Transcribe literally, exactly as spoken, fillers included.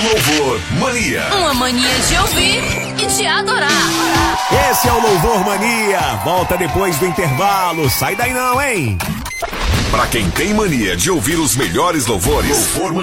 Louvor Mania. Uma mania de ouvir e de adorar. Esse é o Louvor Mania. Volta depois do intervalo. Sai daí não, hein? Pra quem tem mania de ouvir os melhores louvores, Louvor Mania.